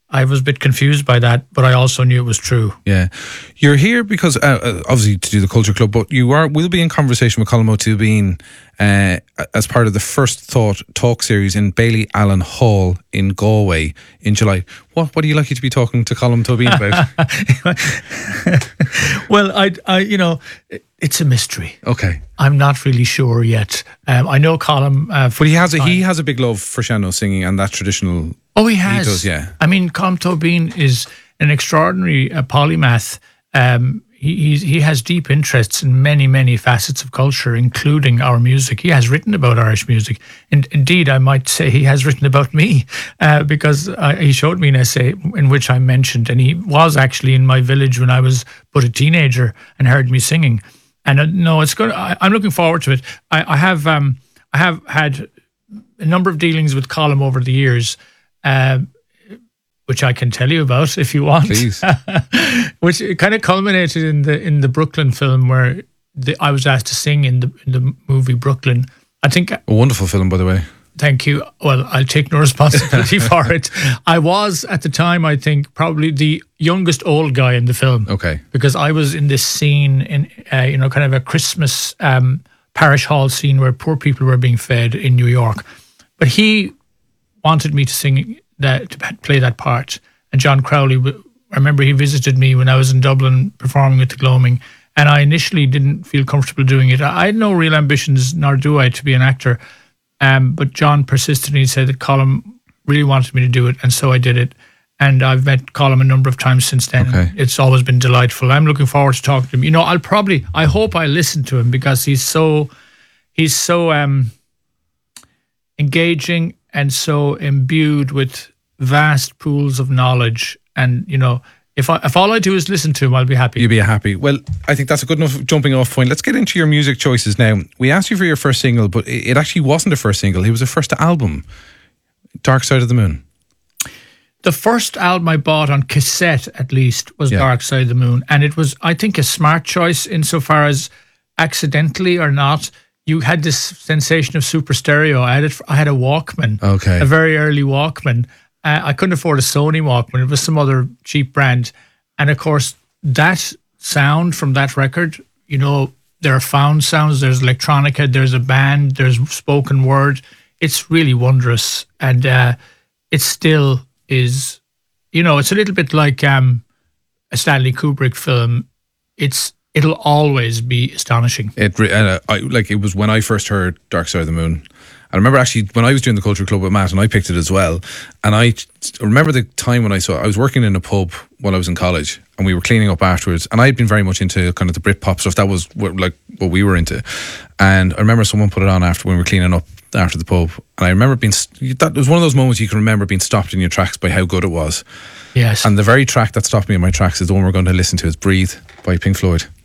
I was a bit confused by that, but I also knew it was true. Yeah. You're here because, obviously, to do the Culture Club, but will be in conversation with Colm O'Tubeen as part of the First Thought talk series in Bailey Allen Hall in Galway in July. What are you likely to be talking to Colm O'Tubeen about? Well, I it's a mystery. Okay. I'm not really sure yet. I know Colm... but he has a big love for sean-nós singing and that traditional... Oh, he has. He does, yeah. I mean, Colm O'Tubeen is an extraordinary polymath. He has deep interests in many, many facets of culture, including our music. He has written about Irish music. And indeed, I might say he has written about me because he showed me an essay in which I mentioned, and he was actually in my village when I was but a teenager and heard me singing. And no, it's good. I'm looking forward to it. I have had a number of dealings with Colm over the years, which I can tell you about if you want. Please. Which kind of culminated in the Brooklyn film where I was asked to sing in the movie Brooklyn. I think a wonderful film, by the way. Thank you. Well, I'll take no responsibility for it. I was at the time, I think, probably the youngest old guy in the film. Okay. Because I was in this scene in kind of a Christmas parish hall scene where poor people were being fed in New York. But he wanted me to sing that, to play that part. And John Crowley, I remember he visited me when I was in Dublin performing with the Gloaming, and I initially didn't feel comfortable doing it. I had no real ambitions, nor do I, to be an actor. But John persisted and he said that Colm really wanted me to do it, and so I did it. And I've met Colm a number of times since then. Okay. It's always been delightful. I'm looking forward to talking to him. I hope I listen to him because he's so engaging and so imbued with vast pools of knowledge. And, if all I do is listen to him, I'll be happy. You'll be happy. Well, I think that's a good enough jumping off point. Let's get into your music choices now. We asked you for your first single, but it actually wasn't a first single. It was a first album, Dark Side of the Moon. The first album I bought on cassette, at least, was Dark Side of the Moon. And it was, I think, a smart choice insofar as accidentally or not, you had this sensation of super stereo. I had a Walkman, a very early Walkman. I couldn't afford a Sony Walkman. It was some other cheap brand. And of course, that sound from that record, there are found sounds, there's electronica, there's a band, there's spoken word. It's really wondrous. And it still is, it's a little bit like a Stanley Kubrick film. It'll always be astonishing. It was when I first heard Dark Side of the Moon. I remember actually when I was doing the Culture Club with Matt, and I picked it as well. And I remember the time when I was working in a pub while I was in college, and we were cleaning up afterwards. And I had been very much into kind of the Britpop stuff. That was what we were into. And I remember someone put it on after when we were cleaning up after the pub. And I remember that was one of those moments you can remember being stopped in your tracks by how good it was. Yes. And the very track that stopped me in my tracks is the one we're going to listen to. Is Breathe by Pink Floyd.